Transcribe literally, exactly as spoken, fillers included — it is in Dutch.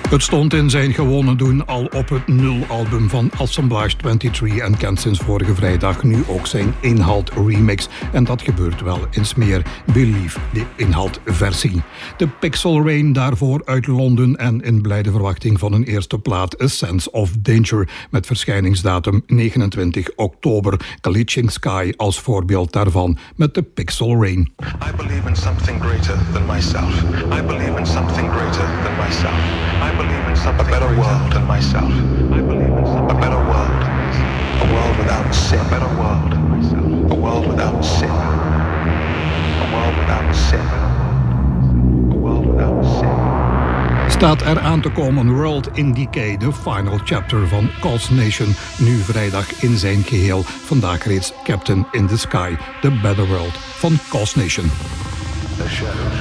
Het stond in zijn gewonnen doen al op het nul-album van Assemblage drieëntwintig en kent sinds vorige vrijdag nu ook zijn Inhalt remix. En dat gebeurt wel eens meer. Believe, de Inhalt-versie. De Pixel Rain daarvoor uit Londen en in blijde verwachting van een eerste plaat A Sense of Danger met verschijningsdatum negenentwintig oktober. Glitching Sky als voorbeeld daarvan met de Pixel Rain. I believe in something greater than myself. I believe in something greater than myself. I believe in something a better world than myself. I believe in something a better world. A world without sin. A better world than myself. A world without sin. A world without sin. A world without sin. Staat er aan te komen World in Decay, de final chapter van Cause Nation, nu vrijdag in zijn geheel. Vandaag reeds Captain in the Sky, The Better World van Cause Nation. The shadows.